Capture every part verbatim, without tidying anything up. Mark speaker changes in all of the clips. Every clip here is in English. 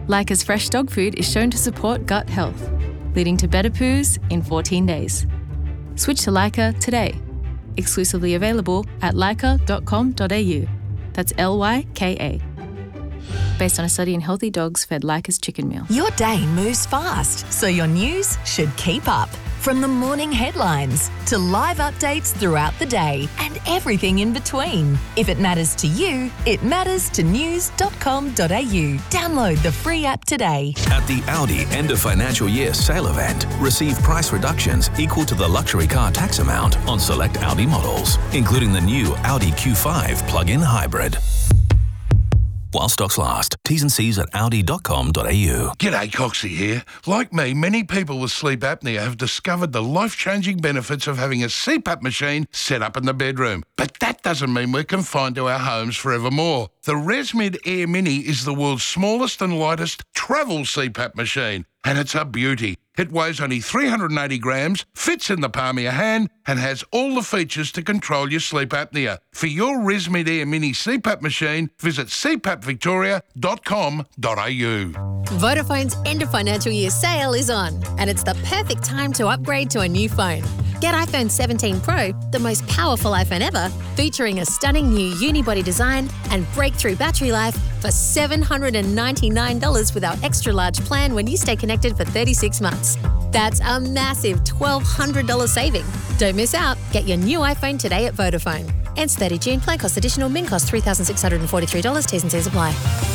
Speaker 1: Leica's fresh dog food is shown to support gut health, leading to better poos in fourteen days. Switch to Leica today. Exclusively available at leica dot com dot a u. That's L Y K A. Based on a study in healthy dogs fed Leica's chicken meal.
Speaker 2: Your day moves fast, so your news should keep up. From the morning headlines to live updates throughout the day and everything in between. If it matters to you, it matters to news dot com dot a u. Download the free app today.
Speaker 3: At the Audi end of financial year sale event, receive price reductions equal to the luxury car tax amount on select Audi models, including the new Audi Q five plug-in hybrid. While stocks last. T's and C's at audi dot com dot a u.
Speaker 4: G'day, Coxie here. Like me, many people with sleep apnea have discovered the life-changing benefits of having a C PAP machine set up in the bedroom. But that doesn't mean we're confined to our homes forevermore. The ResMed Air Mini is the world's smallest and lightest travel C PAP machine, and it's a beauty. It weighs only three hundred eighty grams, fits in the palm of your hand, and has all the features to control your sleep apnea. For your ResMed Air Mini C PAP machine, visit c pap victoria dot com dot a u.
Speaker 5: Vodafone's end of financial year sale is on, and it's the perfect time to upgrade to a new phone. Get iPhone seventeen Pro, the most powerful iPhone ever, featuring a stunning new unibody design and breakthrough battery life for seven hundred ninety-nine dollars with our extra large plan when you stay connected for thirty-six months. That's a massive twelve hundred dollars saving. Don't miss out. Get your new iPhone today at Vodafone. Ends thirty June. Plan cost additional. Min cost three thousand six hundred forty-three dollars. T's and C's apply.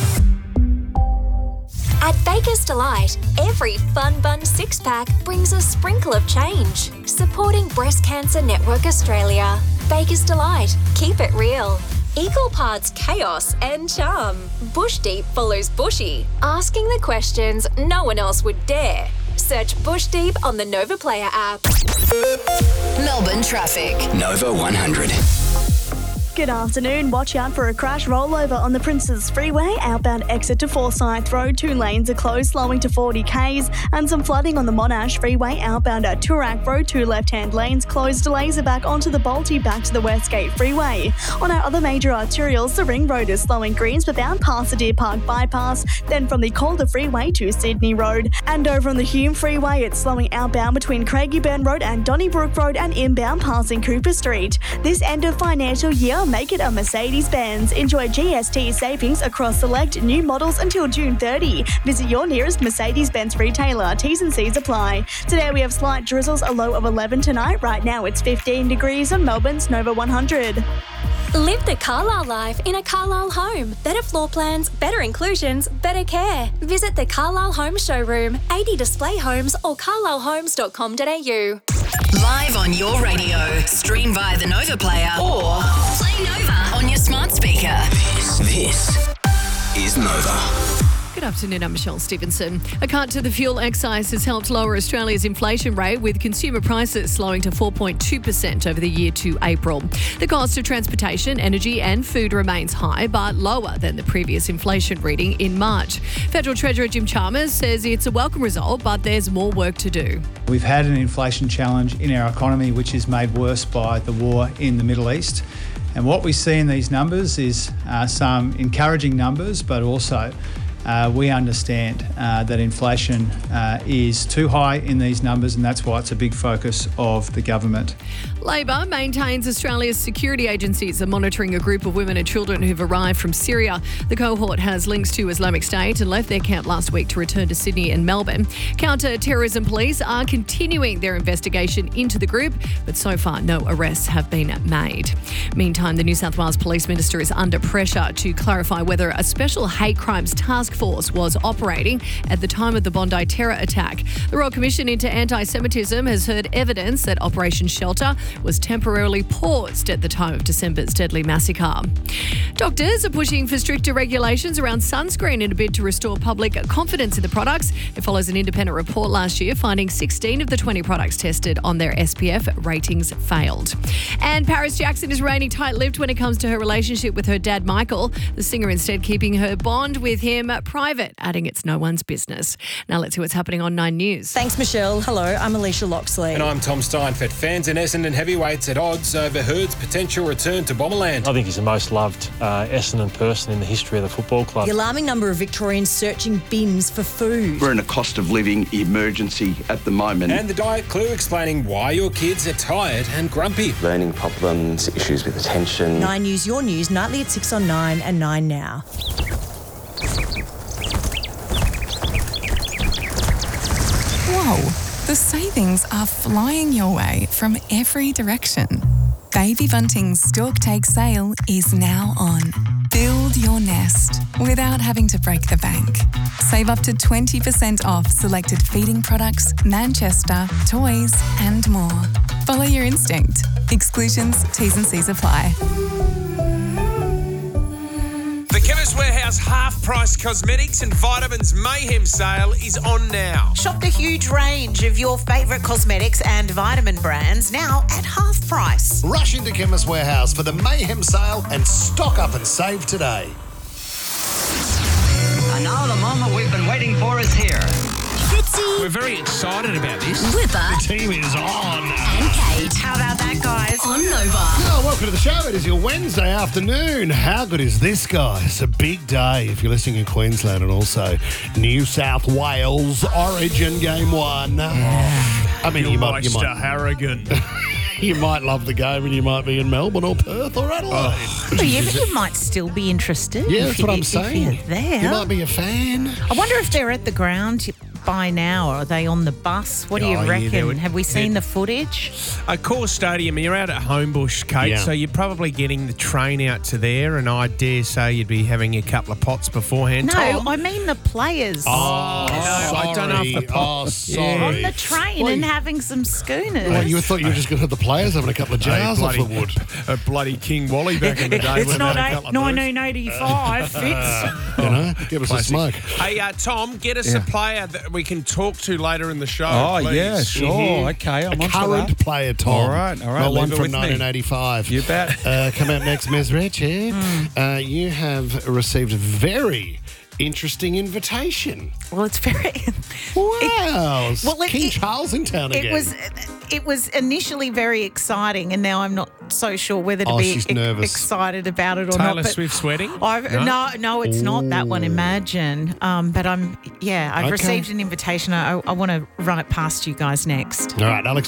Speaker 6: At Baker's Delight, every Fun Bun six-pack brings a sprinkle of change. Supporting Breast Cancer Network Australia. Baker's Delight. Keep it real. Equal parts chaos and charm. Bush Deep follows Bushy, asking the questions no one else would dare. Search Bush Deep on the Nova Player app.
Speaker 2: Melbourne traffic.
Speaker 7: Nova one hundred.
Speaker 8: Good afternoon. Watch out for a crash rollover on the Princes Freeway, outbound exit to Forsyth Road. Two lanes are closed, slowing to forty kays, and some flooding on the Monash Freeway, outbound at Toorak Road. Two left-hand lanes closed. Delays are back onto the Bolte, back to the Westgate Freeway. On our other major arterials, the Ring Road is slowing Greensburg bound past the Deer Park bypass, then from the Calder Freeway to Sydney Road. And over on the Hume Freeway, it's slowing outbound between Craigieburn Road and Donnybrook Road, and inbound passing Cooper Street. This end of financial year, make it a Mercedes-Benz. Enjoy G S T savings across select new models until June thirtieth. Visit your nearest Mercedes-Benz retailer. T's and C's apply. Today we have slight drizzles, a low of eleven tonight. Right now it's fifteen degrees on Melbourne's Nova one hundred.
Speaker 6: Live the Carlisle life in a Carlisle home. Better floor plans, better inclusions, better care. Visit the Carlisle Home Showroom, eighty display homes, or carlisle homes dot com dot a u.
Speaker 2: Live on your radio. Stream via the Nova Player or play Nova on your smart speaker.
Speaker 7: This, this is Nova.
Speaker 9: Good afternoon, I'm Michelle Stevenson. A cut to the fuel excise has helped lower Australia's inflation rate, with consumer prices slowing to four point two percent over the year to April. The cost of transportation, energy and food remains high, but lower than the previous inflation reading in March. Federal Treasurer Jim Chalmers says it's a welcome result, but there's more work to do.
Speaker 10: We've had an inflation challenge in our economy, which is made worse by the war in the Middle East. And what we see in these numbers is uh, some encouraging numbers, but also Uh, we understand uh, that inflation uh, is too high in these numbers, and that's why it's a big focus of the government.
Speaker 9: Labor maintains Australia's security agencies are monitoring a group of women and children who've arrived from Syria. The cohort has links to Islamic State and left their camp last week to return to Sydney and Melbourne. Counter-terrorism police are continuing their investigation into the group, but so far no arrests have been made. Meantime, the New South Wales Police Minister is under pressure to clarify whether a special hate crimes task force was operating at the time of the Bondi terror attack. The Royal Commission into Anti-Semitism has heard evidence that Operation Shelter was temporarily paused at the time of December's deadly massacre. Doctors are pushing for stricter regulations around sunscreen in a bid to restore public confidence in the products. It follows an independent report last year finding sixteen of the twenty products tested on their S P F ratings failed. And Paris Jackson is remaining tight-lipped when it comes to her relationship with her dad, Michael. The singer instead keeping her bond with him private, adding it's no one's business. Now let's see what's happening on Nine News.
Speaker 11: Thanks, Michelle. Hello, I'm Alicia Loxley.
Speaker 12: And I'm Tom Steinfeld. Fans in Essendon heavyweights at odds over Hurd's potential return to Bomberland.
Speaker 13: I think he's the most loved uh, Essendon person in the history of the football club.
Speaker 11: The alarming number of Victorians searching bins for food.
Speaker 14: We're in a cost of living emergency at the moment.
Speaker 12: And the Diet Clue explaining why your kids are tired and grumpy.
Speaker 15: Learning problems, issues with attention.
Speaker 11: Nine News, your news, nightly at six on Nine and Nine Now.
Speaker 16: Whoa, the savings are flying your way from every direction. Baby Bunting's Stork Take sale is now on. Build your nest without having to break the bank. Save up to twenty percent off selected feeding products, Manchester, toys and more. Follow your instinct. Exclusions, T's and C's apply.
Speaker 17: The Chemist Warehouse half-price cosmetics and vitamins mayhem sale is on now.
Speaker 18: Shop the huge range of your favourite cosmetics and vitamin brands now at half price.
Speaker 19: Rush into Chemist Warehouse for the mayhem sale and stock up and save today.
Speaker 20: And now the moment we've been waiting for is here.
Speaker 17: Fitzy. We're very excited about this.
Speaker 18: Whipper.
Speaker 19: The team is on.
Speaker 18: And Kate. How about that, guys? On Nova.
Speaker 19: Oh, welcome to the show. It is your Wednesday afternoon. How good is this, guys? A big day if you're listening in Queensland and also New South Wales Origin Game One. I mean, you might, you might,
Speaker 17: Harrigan.
Speaker 19: you might love the game and you might be in Melbourne or Perth or Adelaide.
Speaker 18: Oh. Well, yeah, but you might still be interested.
Speaker 19: Yeah,
Speaker 18: if
Speaker 19: that's
Speaker 18: you,
Speaker 19: what I'm
Speaker 18: if
Speaker 19: saying.
Speaker 18: You're there.
Speaker 19: You might be a fan.
Speaker 18: I wonder if they're at the ground by now, or are they on the bus? What do you
Speaker 17: Oh, yeah,
Speaker 18: reckon?
Speaker 17: they would-
Speaker 18: Have we seen
Speaker 17: they'd-
Speaker 18: the footage?
Speaker 17: A core stadium, you're out at Homebush, Kate,
Speaker 19: Yeah.
Speaker 17: so you're probably getting the train out to there, and I dare say you'd be having a couple of pots beforehand.
Speaker 18: No,
Speaker 17: Tom?
Speaker 18: I mean the players.
Speaker 19: Oh,
Speaker 17: no, I don't know if the
Speaker 19: sorry.
Speaker 17: pot-
Speaker 19: Oh, sorry.
Speaker 18: On the train
Speaker 19: Well,
Speaker 18: and
Speaker 19: you-
Speaker 18: having some schooners.
Speaker 19: Well, you thought you were just going to have the players having a couple of jars off
Speaker 17: bloody,
Speaker 19: the wood.
Speaker 17: A bloody King Wally back in the day.
Speaker 18: It's
Speaker 17: when
Speaker 18: not
Speaker 17: they had a
Speaker 18: eight,
Speaker 17: couple of brews.
Speaker 18: nineteen eighty-five, Fitz.
Speaker 19: You know, give us
Speaker 17: Classic.
Speaker 19: a smoke.
Speaker 17: Hey, uh, Tom, get us
Speaker 21: Yeah.
Speaker 17: a player that we can talk to later in the show.
Speaker 21: Oh,
Speaker 17: please.
Speaker 21: yeah, sure.
Speaker 17: Mhm.
Speaker 21: Okay, I'm
Speaker 19: A
Speaker 21: on
Speaker 19: current
Speaker 21: that.
Speaker 19: player, Tom.
Speaker 21: All right, all right.
Speaker 19: Not
Speaker 21: leave
Speaker 19: one
Speaker 21: it
Speaker 19: from
Speaker 21: with me.
Speaker 19: nineteen eighty-five.
Speaker 21: You bet.
Speaker 19: Uh, come out next, Ms. Richie. Uh, you have received a very interesting invitation.
Speaker 18: Well, it's very.
Speaker 19: Wow.
Speaker 18: It- well, it-
Speaker 19: King
Speaker 18: it-
Speaker 19: Charles in town
Speaker 18: It
Speaker 19: again.
Speaker 18: was. It was initially very exciting, and now I'm not so sure whether to
Speaker 19: Oh,
Speaker 18: be
Speaker 19: she's
Speaker 18: e-
Speaker 19: nervous.
Speaker 18: excited about it or
Speaker 17: Taylor
Speaker 18: not. But
Speaker 17: Swift's wedding?
Speaker 18: I've,
Speaker 17: No?
Speaker 18: no? no, it's not that one. Imagine, um, but I'm. Yeah, I've
Speaker 19: Okay.
Speaker 18: received an invitation. I, I want to run it past you guys next.
Speaker 19: All right, Alex.